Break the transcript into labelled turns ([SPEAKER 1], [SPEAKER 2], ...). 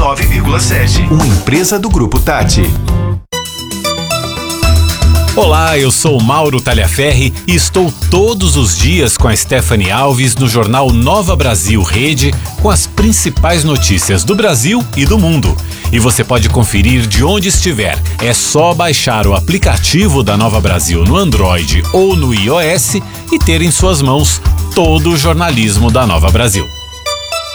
[SPEAKER 1] 89,7. Uma empresa do Grupo Tati.
[SPEAKER 2] Olá, eu sou Mauro Talhaferri e estou todos os dias com a Stephanie Alves no jornal Nova Brasil Rede com as principais notícias do Brasil e do mundo. E você pode conferir de onde estiver. É só baixar o aplicativo da Nova Brasil no Android ou no iOS e ter em suas mãos todo o jornalismo da Nova Brasil.